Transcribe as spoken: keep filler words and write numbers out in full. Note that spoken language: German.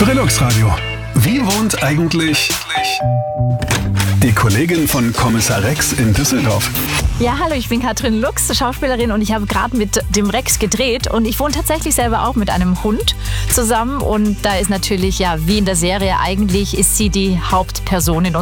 Relux Radio. Wie wohnt eigentlich die Kollegin von Kommissar Rex in Düsseldorf? Ja, hallo, ich bin Katrin Lux, Schauspielerin, und ich habe gerade mit dem Rex gedreht und ich wohne tatsächlich selber auch mit einem Hund zusammen und da ist natürlich, ja, wie in der Serie eigentlich, ist sie die Hauptperson in